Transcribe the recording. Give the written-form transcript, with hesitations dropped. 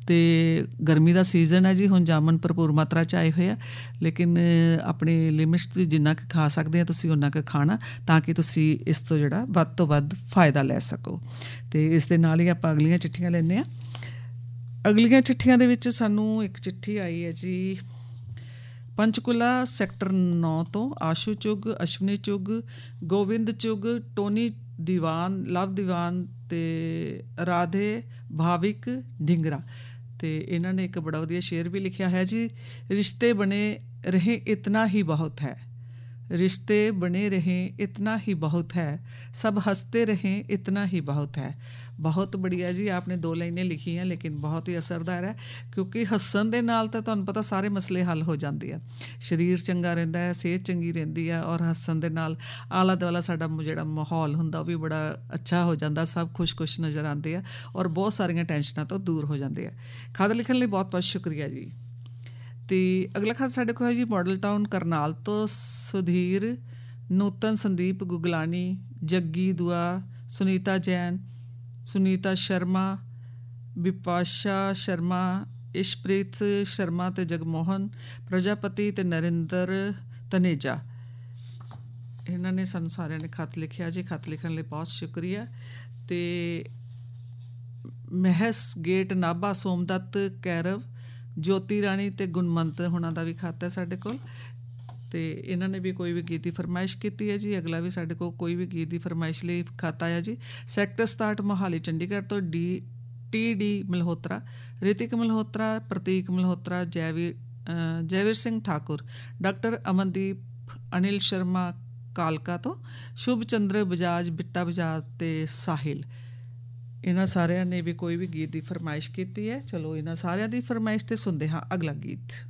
ਅਤੇ ਗਰਮੀ ਦਾ ਸੀਜ਼ਨ ਹੈ ਜੀ, ਹੁਣ ਜਾਮਨ ਭਰਪੂਰ ਮਾਤਰਾ 'ਚ ਆਏ ਹੋਏ ਆ, ਲੇਕਿਨ ਆਪਣੀ ਲਿਮਿਟਸ 'ਚ ਜਿੰਨਾ ਕੁ ਖਾ ਸਕਦੇ ਆ ਤੁਸੀਂ ਓਨਾ ਕੁ ਖਾਣਾ, ਤਾਂ ਕਿ ਤੁਸੀਂ ਇਸ ਤੋਂ ਜਿਹੜਾ ਵੱਧ ਤੋਂ ਵੱਧ ਫਾਇਦਾ ਲੈ ਸਕੋ। ਅਤੇ ਇਸ ਦੇ ਨਾਲ ਹੀ ਆਪਾਂ ਅਗਲੀਆਂ ਚਿੱਠੀਆਂ ਲੈਂਦੇ ਹਾਂ। ਅਗਲੀਆਂ ਚਿੱਠੀਆਂ ਦੇ ਵਿੱਚ ਸਾਨੂੰ ਇੱਕ ਚਿੱਠੀ ਆਈ ਹੈ ਜੀ ਪੰਚਕੂਲਾ ਸੈਕਟਰ 9 ਤੋਂ ਆਸ਼ੂ ਚੁੱਗ, ਅਸ਼ਵਨੀ ਚੁੱਗ, ਗੋਬਿੰਦ ਚੁੱਗ, ਟੋਨੀ ਦੀਵਾਨ, ਲਵ ਦੀਵਾਨ ਅਤੇ ਰਾਧੇ ਭਾਵਿਕ ਢਿੰਗਰਾ। ਅਤੇ ਇਹਨਾਂ ਨੇ ਇੱਕ ਬੜਾ ਵਧੀਆ ਸ਼ੇਅਰ ਵੀ ਲਿਖਿਆ ਹੈ ਜੀ, ਰਿਸ਼ਤੇ ਬਣੇ ਰਹੇ ਇਤਨਾ ਹੀ ਬਹੁਤ ਹੈ, ਰਿਸ਼ਤੇ ਬਣੇ ਰਹੇ इतना ही बहुत है, सब हंसते रहें इतना ही बहुत है। बहुत बढ़िया जी, आपने 2 लाइनें लिखी हैं लेकिन बहुत ही असरदार है, क्योंकि हੱਸਣ ਦੇ ਨਾਲ ਤਾਂ ਤੁਹਾਨੂੰ ਪਤਾ ਸਾਰੇ ਮਸਲੇ ਹੱਲ ਹੋ ਜਾਂਦੇ ਆ, ਸਰੀਰ ਚੰਗਾ ਰਹਿੰਦਾ ਹੈ, ਸਿਹਤ ਚੰਗੀ ਰਹਿੰਦੀ ਆ, ਔਰ ਹੱਸਣ ਦੇ ਨਾਲ ਆਲਾ ਦੁਆਲਾ ਸਾਡਾ ਜਿਹੜਾ ਮਾਹੌਲ ਹੁੰਦਾ ਉਹ ਵੀ ਬੜਾ ਅੱਛਾ ਹੋ ਜਾਂਦਾ, ਸਭ ਖੁਸ਼ ਨਜ਼ਰ ਆਉਂਦੇ ਆ, ਔਰ ਬਹੁਤ ਸਾਰੀਆਂ ਟੈਨਸ਼ਨਾਂ ਤੋਂ ਦੂਰ ਹੋ ਜਾਂਦੇ ਆ। ਖਤ ਲਿਖਣ ਲਈ ਬਹੁਤ ਬਹੁਤ ਸ਼ੁਕਰੀਆ ਜੀ। ਅਤੇ ਅਗਲਾ ਖਤ ਸਾਡੇ ਕੋਲ ਹੈ ਜੀ ਮਾਡਲ ਟਾਊਨ ਕਰਨਾਲ ਤੋਂ ਸੁਧੀਰ, ਨੂਤਨ, ਸੰਦੀਪ ਗੁਗਲਾਨੀ, ਜੱਗੀ ਦੁਆ, ਸੁਨੀਤਾ ਜੈਨ, ਸੁਨੀਤਾ ਸ਼ਰਮਾ, ਵਿਪਾਸ਼ਾ ਸ਼ਰਮਾ, ਇਸ਼ਪ੍ਰੀਤ ਸ਼ਰਮਾ ਅਤੇ ਜਗਮੋਹਨ ਪ੍ਰਜਾਪਤੀ ਅਤੇ ਨਰਿੰਦਰ ਤਨੇਜਾ। ਇਹਨਾਂ ਨੇ ਸਾਨੂੰ ਸਾਰਿਆਂ ਨੇ ਖਤ ਲਿਖਿਆ ਜੀ, ਖਤ ਲਿਖਣ ਲਈ ਬਹੁਤ ਸ਼ੁਕਰੀਆ। ਅਤੇ ਮਹਿਸ ਗੇਟ ਨਾਭਾ, ਸੋਮਦੱਤ ਕੈਰਵ, ਜੋਤੀ ਰਾਣੀ ਅਤੇ ਗੁਣਮੰਤ ਹੋਣਾ ਦਾ ਵੀ ਖਤ ਹੈ ਸਾਡੇ ਕੋਲ। ਅਤੇ ਇਹਨਾਂ ਨੇ ਵੀ ਕੋਈ ਵੀ ਗੀਤ ਦੀ ਫਰਮਾਇਸ਼ ਕੀਤੀ ਹੈ ਜੀ। ਅਗਲਾ ਵੀ ਸਾਡੇ ਕੋਲ ਕੋਈ ਵੀ ਗੀਤ ਦੀ ਫਰਮਾਇਸ਼ ਲਈ ਖਤ ਆਇਆ ਜੀ, ਸੈਕਟਰ 67 ਮੋਹਾਲੀ ਚੰਡੀਗੜ੍ਹ ਤੋਂ TD ਮਲਹੋਤਰਾ, ਰਿਤਿਕ ਮਲਹੋਤਰਾ, ਪ੍ਰਤੀਕ ਮਲਹੋਤਰਾ, ਜੈਵੀਰ ਸਿੰਘ ਠਾਕੁਰ, ਡਾਕਟਰ ਅਮਨਦੀਪ, ਅਨਿਲ ਸ਼ਰਮਾ ਕਾਲਕਾ ਤੋਂ, ਸ਼ੁਭ ਚੰਦਰ ਬਜਾਜ, ਬਿੱਟਾ ਬਜਾਜ ਅਤੇ ਸਾਹਿਲ। ਇਹਨਾਂ ਸਾਰਿਆਂ ਨੇ ਵੀ ਕੋਈ ਵੀ ਗੀਤ ਦੀ ਫਰਮਾਇਸ਼ ਕੀਤੀ ਹੈ। ਚਲੋ ਇਹਨਾਂ ਸਾਰਿਆਂ ਦੀ ਫਰਮਾਇਸ਼ 'ਤੇ ਸੁਣਦੇ ਹਾਂ ਅਗਲਾ ਗੀਤ।